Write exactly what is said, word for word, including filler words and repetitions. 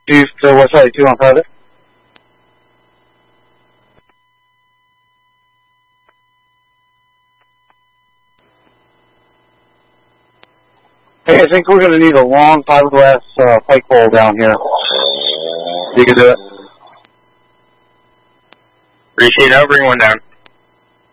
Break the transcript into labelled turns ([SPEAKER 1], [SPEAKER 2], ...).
[SPEAKER 1] Chief to West Side two on private. Hey, I think we're going to need a long fiberglass uh, pike pole down here. You can do it.
[SPEAKER 2] Appreciate it. I'll bring one down.